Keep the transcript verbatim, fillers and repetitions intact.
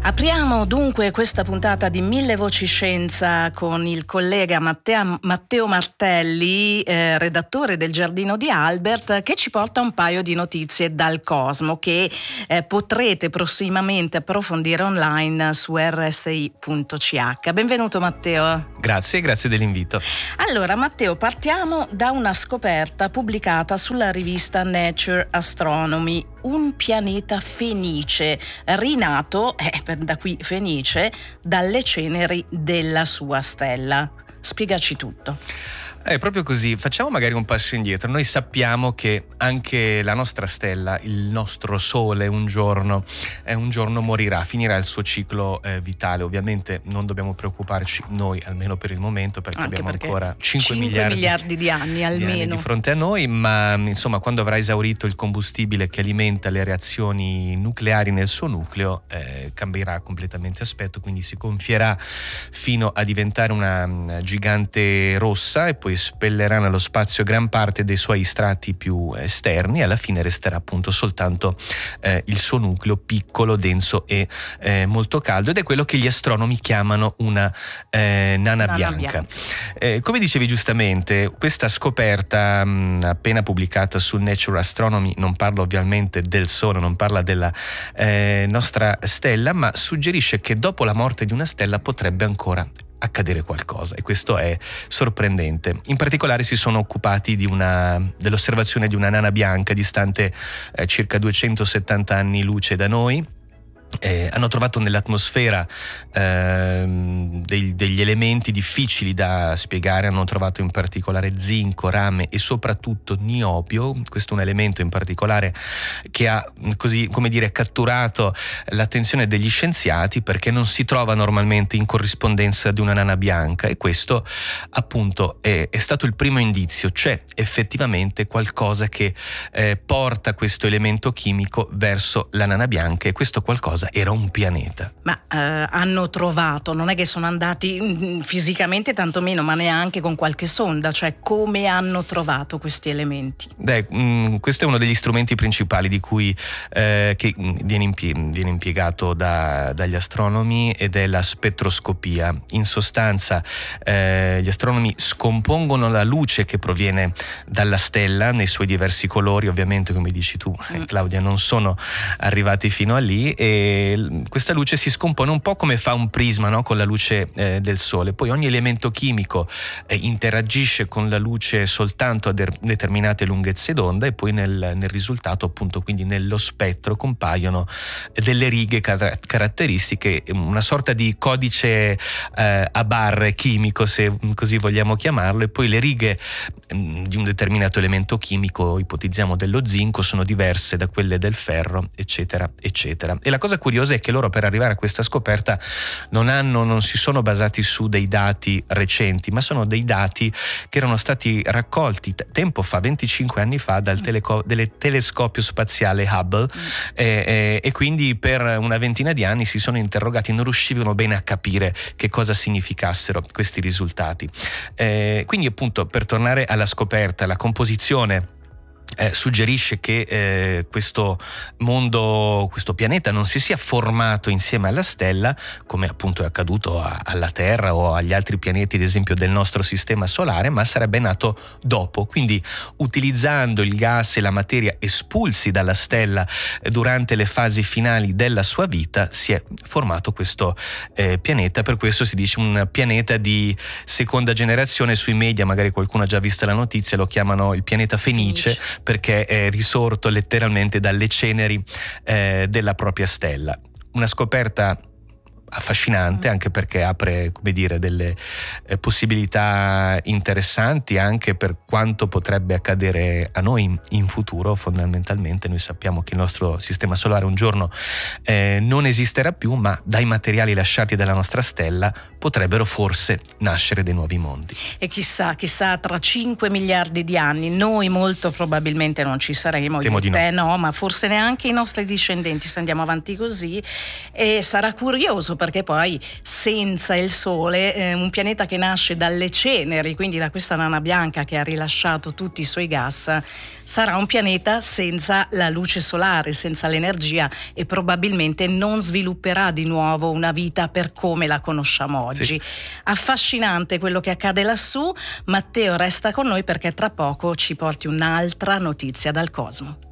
Apriamo dunque questa puntata di Mille Voci Scienza con il collega Matteo, Matteo Martelli, eh, redattore del Giardino di Albert, che ci porta un paio di notizie dal cosmo che eh, potrete prossimamente approfondire online su R S I punto C H. Benvenuto Matteo. Grazie, grazie dell'invito. Allora Matteo, partiamo da una scoperta pubblicata sulla rivista Nature Astronomy. Un pianeta fenice, rinato, eh, da qui Fenice, dalle ceneri della sua stella. Spiegaci tutto. È proprio così, facciamo magari un passo indietro. Noi sappiamo che anche la nostra stella, il nostro Sole, un giorno, eh, un giorno morirà, finirà il suo ciclo eh, vitale. Ovviamente non dobbiamo preoccuparci noi, almeno per il momento, perché anche abbiamo perché ancora cinque, cinque miliardi, miliardi di anni almeno di, anni di fronte a noi, ma insomma quando avrà esaurito il combustibile che alimenta le reazioni nucleari nel suo nucleo, eh, cambierà completamente aspetto, quindi si gonfierà fino a diventare una, una gigante rossa e poi spellerà nello spazio gran parte dei suoi strati più esterni e alla fine resterà appunto soltanto eh, il suo nucleo piccolo, denso e eh, molto caldo, ed è quello che gli astronomi chiamano una eh, nana, nana bianca, bianca. Eh, come dicevi giustamente, questa scoperta mh, appena pubblicata su Nature Astronomy non parla ovviamente del Sole, non parla della eh, nostra stella, ma suggerisce che dopo la morte di una stella potrebbe ancora accadere qualcosa, e questo è sorprendente. In particolare si sono occupati di una, dell'osservazione di una nana bianca distante eh, circa duecentosettanta anni luce da noi. Eh, hanno trovato nell'atmosfera eh, dei, degli elementi difficili da spiegare. Hanno trovato in particolare zinco, rame e soprattutto niobio. Questo è un elemento in particolare che ha, così come dire, catturato l'attenzione degli scienziati, perché non si trova normalmente in corrispondenza di una nana bianca, e questo appunto è, è stato il primo indizio. C'è effettivamente qualcosa che eh, porta questo elemento chimico verso la nana bianca, e questo qualcosa era un pianeta. Ma eh, hanno trovato, non è che sono andati mh, fisicamente tantomeno, ma neanche con qualche sonda, cioè come hanno trovato questi elementi? Beh, mh, questo è uno degli strumenti principali di cui eh, che viene, impie- viene impiegato da, dagli astronomi, ed è la spettroscopia. In sostanza eh, gli astronomi scompongono la luce che proviene dalla stella nei suoi diversi colori. Ovviamente, come dici tu, mm. Claudia, non sono arrivati fino a lì, e questa luce si scompone un po' come fa un prisma, no? Con la luce eh, del Sole. Poi ogni elemento chimico eh, interagisce con la luce soltanto a de- determinate lunghezze d'onda, e poi nel, nel risultato, appunto, quindi nello spettro, compaiono delle righe car- caratteristiche, una sorta di codice eh, a barre chimico, se così vogliamo chiamarlo. E poi le righe mh, di un determinato elemento chimico, ipotizziamo dello zinco, sono diverse da quelle del ferro, eccetera eccetera. E la cosa curiosa è che loro, per arrivare a questa scoperta, non hanno non si sono basati su dei dati recenti, ma sono dei dati che erano stati raccolti t- tempo fa, venticinque anni fa, dal teleco- del telescopio spaziale Hubble, mm. e, e, e quindi per una ventina di anni si sono interrogati, non riuscivano bene a capire che cosa significassero questi risultati. Eh, quindi appunto, per tornare alla scoperta, la composizione Eh, suggerisce che eh, questo mondo, questo pianeta non si sia formato insieme alla stella, come appunto è accaduto a, alla Terra o agli altri pianeti, ad esempio del nostro sistema solare, ma sarebbe nato dopo. Quindi, utilizzando il gas e la materia espulsi dalla stella eh, durante le fasi finali della sua vita, si è formato questo eh, pianeta. Per questo si dice un pianeta di seconda generazione. Sui media magari qualcuno ha già visto la notizia, lo chiamano il pianeta Fenice, Fenice. perché è risorto letteralmente dalle ceneri eh, della propria stella. Una scoperta affascinante, anche perché apre, come dire, delle eh, possibilità interessanti anche per quanto potrebbe accadere a noi in, in futuro. Fondamentalmente noi sappiamo che il nostro sistema solare un giorno eh, non esisterà più, ma dai materiali lasciati dalla nostra stella potrebbero forse nascere dei nuovi mondi. E chissà, chissà tra cinque miliardi di anni noi molto probabilmente non ci saremo. Temo io di te no. no, ma forse neanche i nostri discendenti, se andiamo avanti così. E sarà curioso perché poi senza il Sole, eh, un pianeta che nasce dalle ceneri, quindi da questa nana bianca che ha rilasciato tutti i suoi gas, sarà un pianeta senza la luce solare, senza l'energia, e probabilmente non svilupperà di nuovo una vita per come la conosciamo oggi. Sì. Affascinante quello che accade lassù. Matteo, resta con noi perché tra poco ci porti un'altra notizia dal cosmo.